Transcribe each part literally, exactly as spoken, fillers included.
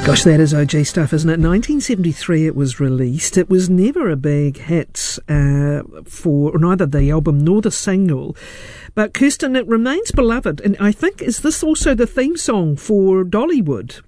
Gosh, that is O G stuff, isn't it? nineteen seventy-three it was released. It was never a big hit uh, for neither the album nor the single. But Kirsten, it remains beloved. And I think, is this also the theme song for Dollywood?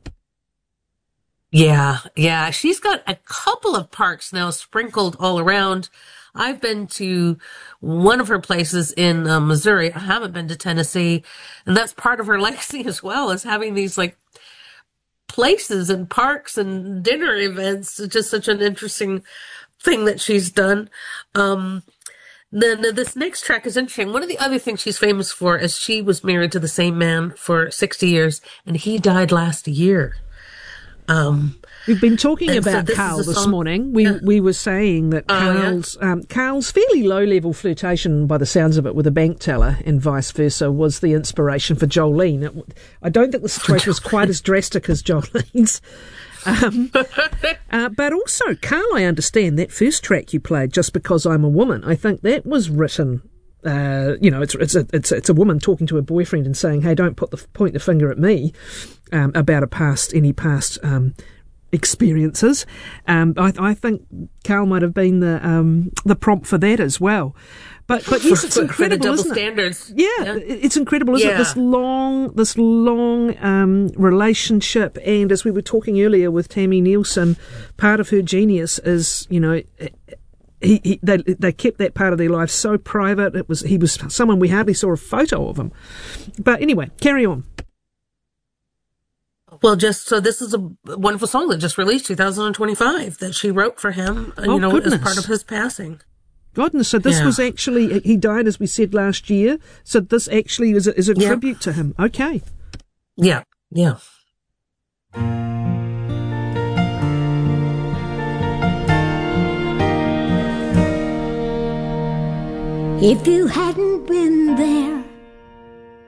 Yeah, yeah. She's got a couple of parks now sprinkled all around. I've been to one of her places in uh, Missouri. I haven't been to Tennessee. And that's part of her legacy as well, is having these like places and parks and dinner events. It's just such an interesting thing that she's done. Um, then this next track is interesting. One of the other things she's famous for is she was married to the same man for sixty years, and he died last year. Um, We've been talking about so this Carl this song, morning. We yeah. we were saying that Oh, Carl's um, Carl's fairly low-level flirtation, by the sounds of it, with a bank teller and vice versa, was the inspiration for Jolene. It, I don't think the situation was quite as drastic as Jolene's. Um, uh, but also, Carl, I understand that first track you played, Just Because I'm a Woman, I think that was written... Uh, you know, it's it's a it's a, it's a woman talking to her boyfriend and saying, "Hey, don't put the point the finger at me um, about a past any past um, experiences." Um, I, I think Carl might have been the um, the prompt for that as well. But but yes, it's for, incredible, for the double isn't it? standards. Yeah, Yeah. it's incredible, isn't Yeah. it? This long this long um, relationship, and as we were talking earlier with Tammy Nielsen, part of her genius is, you know. He, he, they, they kept that part of their life so private. It was he was someone we hardly saw a photo of him. But anyway, carry on. Well, just so this is a wonderful song that just released two thousand twenty-five that she wrote for him, Oh, you know, goodness. as part of his passing. Goodness, so this Yeah. was actually, he died, as we said, last year. So this actually is a, is a Yeah. tribute to him. Okay. Yeah, yeah. If you hadn't been there